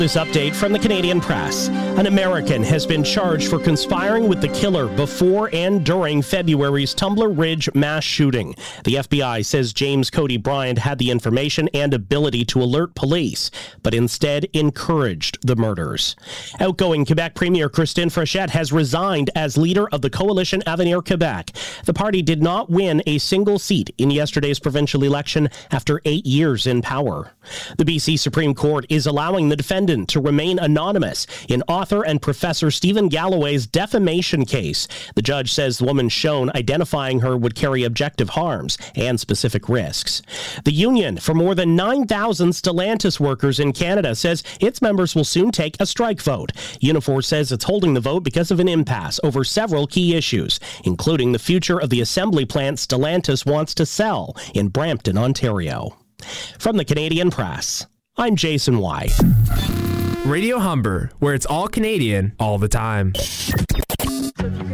This update from the Canadian Press. An American has been charged for conspiring with the killer before and during February's Tumbler Ridge mass shooting. The FBI says James Cody Bryant had the information and ability to alert police, but instead encouraged the murders. Outgoing Quebec Premier Christine Frechette has resigned as leader of the coalition Avenir Quebec. The party did not win a single seat in yesterday's provincial election after 8 years in power. The BC Supreme Court is allowing the defendant to remain anonymous in author and Professor Stephen Galloway's defamation case. The judge says the woman shown identifying her would carry objective harms and specific risks. The union for more than 9,000 Stellantis workers in Canada says its members will soon take a strike vote. Unifor says it's holding the vote because of an impasse over several key issues, including the future of the assembly plant Stellantis wants to sell in Brampton, Ontario. From the Canadian Press, I'm Jason White. Radio Humber, where it's all Canadian all the time.